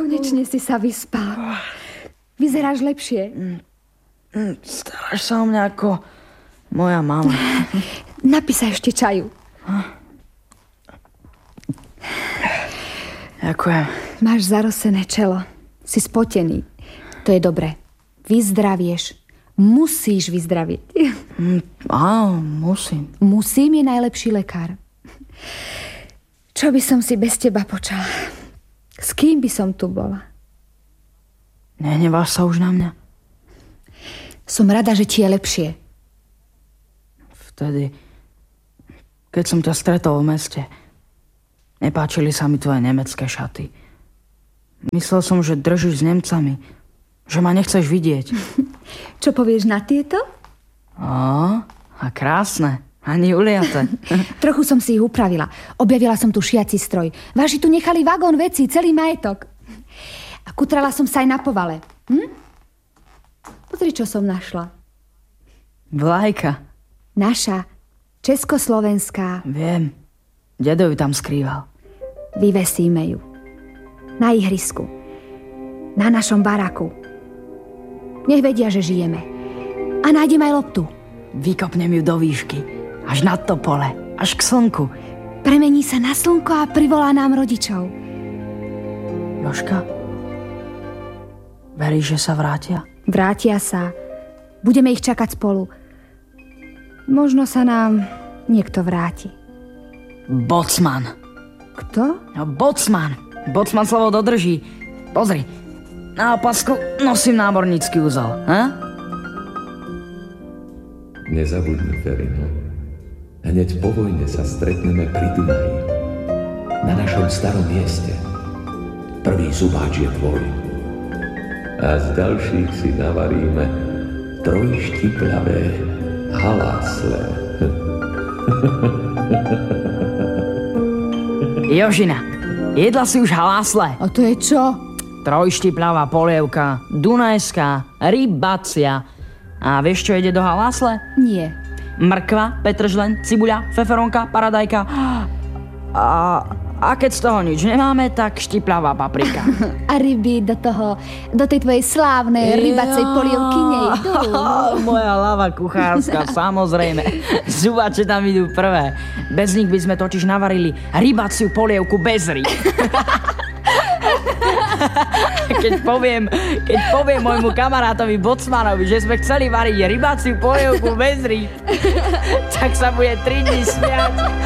Konečne si sa vyspal. Vyzeráš lepšie. Staráš sa o mňa ako moja mama. Napí sa ešte čaju. Ďakujem. Máš zarosené čelo. Si spotený. To je dobré. Vyzdravieš. Musíš vyzdravieť. Áno, musím. Musím je najlepší lekár. Čo by som si bez teba počala? S kým by som tu bola? Nehneváš sa už na mňa? Som rada, že ti je lepšie. Vtedy, keď som ťa stretol v meste, nepáčili sa mi tvoje nemecké šaty. Myslel som, že držíš s Nemcami, že ma nechceš vidieť. Čo povieš na tieto? A krásne. Ani uliate. Trochu som si ich upravila. Objavila som tu šiaci stroj. Vaši tu nechali vagón vecí, celý majetok. A kutrala som sa aj na povale. Pozri, čo som našla. Vlajka. Naša, československá. Viem. Dedo ju tam skrýval. Vyvesíme ju. Na ihrisku. Na našom baraku. Nech vedia, že žijeme. A nájdem aj loptu. Vykopnem ju do výšky. Až nad to pole. Až k slnku. Premení sa na slnko a privolá nám rodičov. Jožka? Veríš, že sa vrátia? Vrátia sa. Budeme ich čakať spolu. Možno sa nám niekto vráti. Bocman. Kto? No, bocman. Bocman slovo dodrží. Pozri. Na opasku nosím námornícky úzol. Nezabudni, Ferino. Hneď po vojne sa stretneme pri Dunaji. Na našom starom mieste. Prvý zubáč je tvoj. A z ďalších si navaríme trojštiplavé halásle. Jožina, jedla si už halásle? A to je čo? Trojštipľavá polievka, dunajská, rybacia. A vieš, čo ide do halásle? Nie. Mrkva, petržlen, cibuľa, feferonka, paradajka. A keď z toho nič nemáme, tak štipľavá paprika. A ryby do tej tvojej slávnej rybacej polievky nejdu. Moja hlava kuchárska, samozrejme. Zubače tam idú prvé. Bez nich by sme totiž navarili rybaciu polievku bez rýb. Keď poviem môjmu kamarátovi Bocmanovi, že sme chceli variť rybaciu polievku bez rýb, tak sa bude 3 dní smiať.